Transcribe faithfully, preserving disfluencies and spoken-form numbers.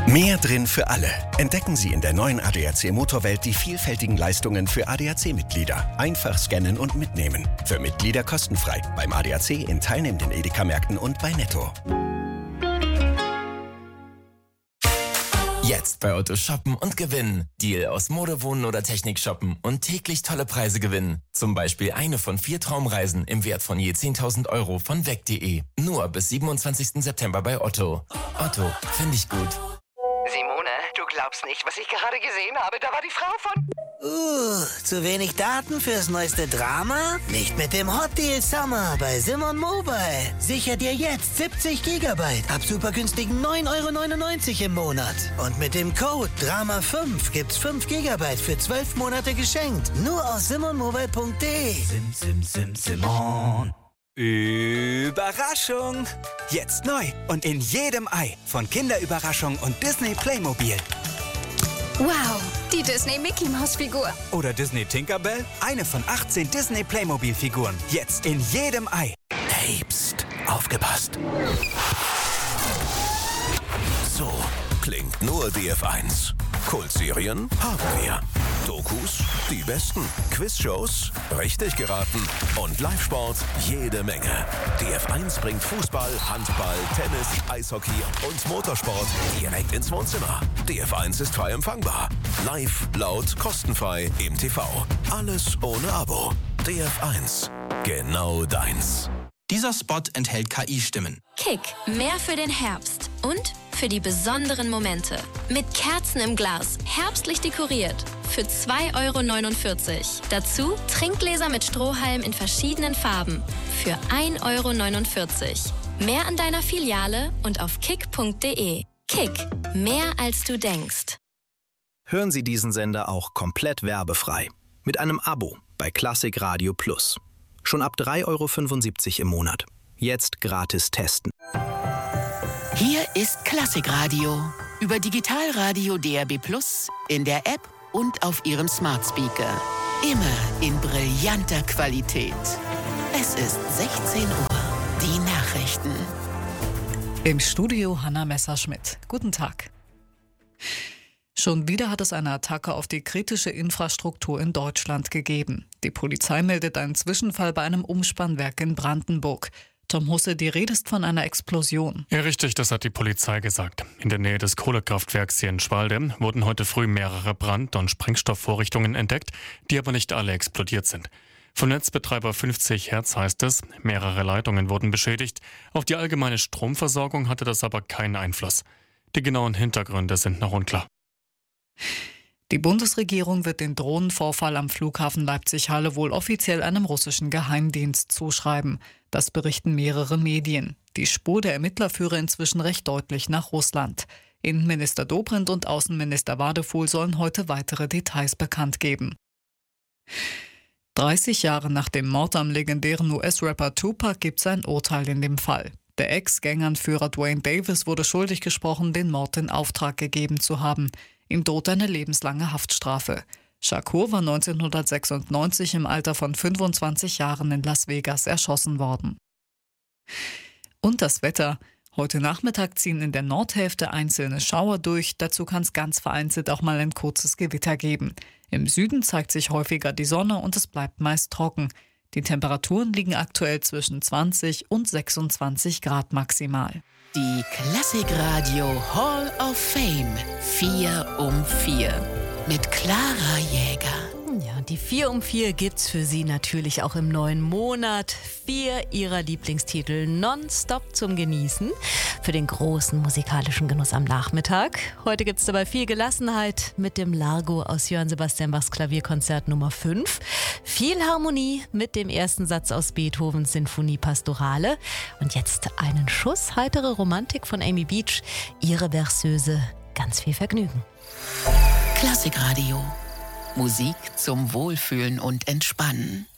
Mehr drin für alle. Entdecken Sie in der neuen A D A C Motorwelt die vielfältigen Leistungen für A D A C-Mitglieder. Einfach scannen und mitnehmen. Für Mitglieder kostenfrei. Beim A D A C in teilnehmenden Edeka-Märkten und bei Netto. Jetzt bei Otto shoppen und gewinnen. Deal aus Mode, Wohnen oder Technik shoppen und täglich tolle Preise gewinnen. Zum Beispiel eine von vier Traumreisen im Wert von je zehntausend Euro von weg punkt de. Nur bis siebenundzwanzigsten September bei Otto. Otto, finde ich gut. Simone, du glaubst nicht, was ich gerade gesehen habe. Da war die Frau von... Uh, zu wenig Daten fürs neueste Drama? Nicht mit dem Hot Deal Summer bei Simon Mobile. Sicher dir jetzt siebzig Gigabyte ab super günstigen neun Euro neunundneunzig im Monat. Und mit dem Code Drama fünf gibt's fünf Gigabyte für zwölf Monate geschenkt. Nur auf simon mobile punkt de. Sim, sim, sim, Simon. Überraschung! Jetzt neu und in jedem Ei von Kinderüberraschung und Disney Playmobil. Wow, die Disney Mickey Maus Figur. Oder Disney Tinkerbell, eine von achtzehn Disney Playmobil Figuren. Jetzt in jedem Ei. Hey, pst, aufgepasst. So klingt nur D F eins. Kultserien haben wir. Dokus, die besten. Quizshows, richtig geraten. Und Live-Sport, jede Menge. D F eins bringt Fußball, Handball, Tennis, Eishockey und Motorsport direkt ins Wohnzimmer. D F eins ist frei empfangbar. Live, laut, kostenfrei im T V. Alles ohne Abo. D F eins. Genau deins. Dieser Spot enthält K I-Stimmen. Kick, mehr für den Herbst und für die besonderen Momente. Mit Kerzen im Glas, herbstlich dekoriert. Für zwei Euro neunundvierzig. Dazu Trinkgläser mit Strohhalm in verschiedenen Farben. Für ein Euro neunundvierzig. Mehr an deiner Filiale und auf kick punkt de. Kick, mehr als du denkst. Hören Sie diesen Sender auch komplett werbefrei. Mit einem Abo bei Klassik Radio Plus. Schon ab drei Euro fünfundsiebzig im Monat. Jetzt gratis testen. Hier ist Klassikradio über Digitalradio D A B Plus, in der App und auf Ihrem Smart Speaker. Immer in brillanter Qualität. Es ist sechzehn Uhr. Die Nachrichten. Im Studio Hanna Messerschmidt. Guten Tag. Schon wieder hat es eine Attacke auf die kritische Infrastruktur in Deutschland gegeben. Die Polizei meldet einen Zwischenfall bei einem Umspannwerk in Brandenburg. Tom Husse, die Rede ist von einer Explosion. Ja, richtig, das hat die Polizei gesagt. In der Nähe des Kohlekraftwerks hier in Schwalde wurden heute früh mehrere Brand- und Sprengstoffvorrichtungen entdeckt, die aber nicht alle explodiert sind. Vom Netzbetreiber fünfzig Hertz heißt es, mehrere Leitungen wurden beschädigt. Auf die allgemeine Stromversorgung hatte das aber keinen Einfluss. Die genauen Hintergründe sind noch unklar. Die Bundesregierung wird den Drohnenvorfall am Flughafen Leipzig-Halle wohl offiziell einem russischen Geheimdienst zuschreiben. Das berichten mehrere Medien. Die Spur der Ermittler führe inzwischen recht deutlich nach Russland. Innenminister Dobrindt und Außenminister Wadefuhl sollen heute weitere Details bekannt geben. dreißig Jahre nach dem Mord am legendären U S-Rapper Tupac gibt es ein Urteil in dem Fall. Der Ex-Ganganführer Dwayne Davis wurde schuldig gesprochen, den Mord in Auftrag gegeben zu haben. Ihm droht eine lebenslange Haftstrafe. Shakur war neunzehnhundertsechsundneunzig im Alter von fünfundzwanzig Jahren in Las Vegas erschossen worden. Und das Wetter. Heute Nachmittag ziehen in der Nordhälfte einzelne Schauer durch. Dazu kann es ganz vereinzelt auch mal ein kurzes Gewitter geben. Im Süden zeigt sich häufiger die Sonne und es bleibt meist trocken. Die Temperaturen liegen aktuell zwischen zwanzig und sechsundzwanzig Grad maximal. Die Klassikradio Hall of Fame vier um vier mit Clara Jäger. Ja, die vier um vier gibt's für Sie natürlich auch im neuen Monat. Vier Ihrer Lieblingstitel nonstop zum Genießen für den großen musikalischen Genuss am Nachmittag. Heute gibt's dabei viel Gelassenheit mit dem Largo aus Johann Sebastian Bachs Klavierkonzert Nummer fünf. Viel Harmonie mit dem ersten Satz aus Beethovens Sinfonie Pastorale. Und jetzt einen Schuss heitere Romantik von Amy Beach. Ihre Berceuse. Ganz viel Vergnügen. Klassikradio. Musik zum Wohlfühlen und Entspannen.